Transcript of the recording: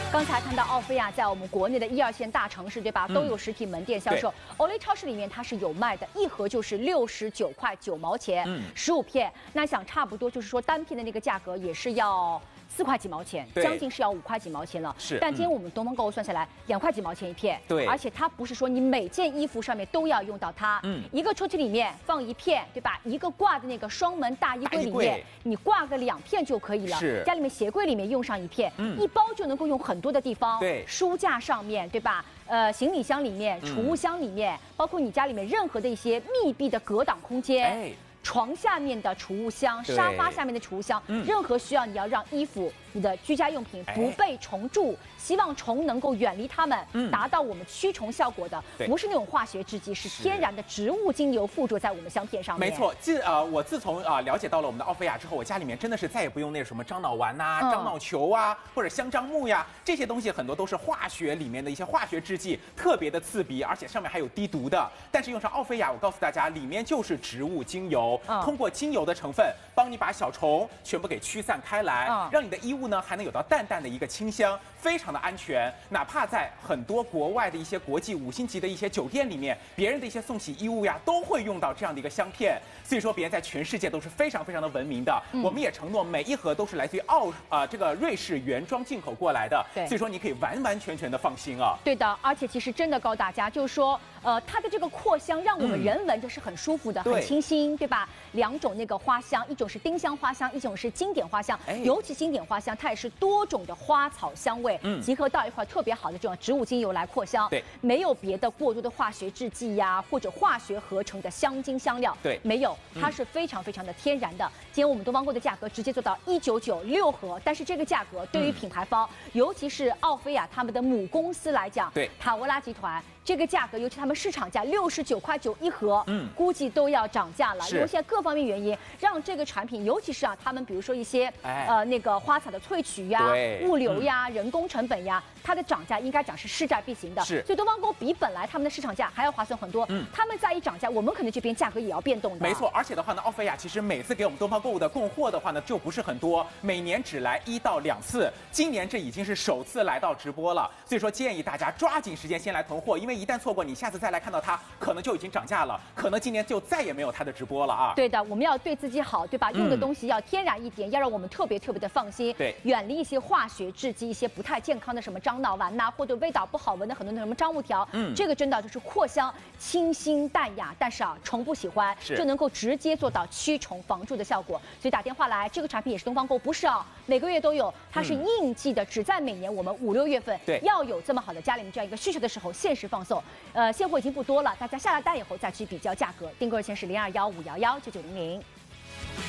刚才看到奥菲亚在我们国内的1、2线大城市，对吧？都有实体门店销售。Olay 超市里面它是有卖的，一盒就是69块9毛钱，15片。那想差不多就是说单片的那个价格也是要4块几毛钱，将近是要5块几毛钱了。是，但今天我们东方购物算下来2块几毛钱一片。对，而且它不是说你每件衣服上面都要用到它，一个抽屉里面放1片，对吧？一个挂的那个双门大衣柜里面，你挂个2片就可以了。是，家里面鞋柜里面用上1片，一包就能够用很多的地方。对，书架上面，对吧？行李箱里面、储物箱里面，包括你家里面任何的一些密闭的隔挡空间。床下面的储物箱、沙发下面的储物箱，任何需要你要让衣服、你的居家用品不被虫蛀，希望虫能够远离它们，达到我们驱虫效果的，不是那种化学制剂，是天然的植物精油附着在我们香片上面。 没错，我自从了解到了我们的奥菲亚之后，我家里面真的是再也不用那什么樟脑丸呐、樟脑球啊，或者香樟木呀，这些东西很多都是化学里面的一些化学制剂，特别的刺鼻，而且上面还有滴毒的。但是用上奥菲亚，我告诉大家，里面就是植物精油，通过精油的成分，帮你把小虫全部给驱散开来，让你的衣物呢还能有到淡淡的一个清香，非常的安全。哪怕在很多国外的一些国际5星级的一些酒店里面，别人的一些送洗衣物呀，都会用到这样的一个香片。所以说，别人在全世界都是非常非常的闻名的。我们也承诺每一盒都是来自于这个瑞士原装进口过来的。所以说你可以完完全全的放心啊。 对的，而且其实真的告诉大家，就是说，它的这个扩香让我们人闻着是很舒服的，很清新，对吧？2种那个花香，一种是丁香花香，一种是经典花香。尤其经典花香，它也是多种的花草香味集合到一块，特别好的这种植物精油来扩香。对，没有别的过多的化学制剂呀，或者化学合成的香精香料。对，没有，它是非常非常的天然的。今天我们东方购的价格直接做到199，6盒，但是这个价格对于品牌方，尤其是奥菲亚他们的母公司来讲，对塔沃拉集团。这个价格，尤其他们市场价69块9一盒，估计都要涨价了。因为现在各方面原因，让这个产品，尤其是他们比如说一些那个花草的萃取呀、物流呀、人工成本呀，它的涨价应该讲是势在必行的。所以东方购比本来他们的市场价还要划算很多。他们再一涨价，我们可能这边价格也要变动的。 没错，而且的话呢，奥菲亚其实每次给我们东方购物的供货的话呢，就不是很多，每年只来1到2次。今年这已经是首次来到直播了，所以说建议大家抓紧时间先来囤货，因为一旦错过，你下次再来看到它，可能就已经涨价了，可能今年就再也没有它的直播了啊。 对的，我们要对自己好，对吧？用的东西要天然一点，要让我们特别特别的放心。对，远离一些化学制剂，一些不太健康的什么樟脑丸呐，或者味道不好闻的很多的什么樟木条。这个真的就是扩香、清新淡雅，但是虫不喜欢，就能够直接做到驱虫防蛀的效果。所以打电话来，这个产品也是东方购，不是每个月都有，它是应季的，只在每年我们5、6月份要有这么好的家里面这样一个需求的时候限时放送。现货已经不多了，大家下了单以后再去比较价格。订购热线是0215119900。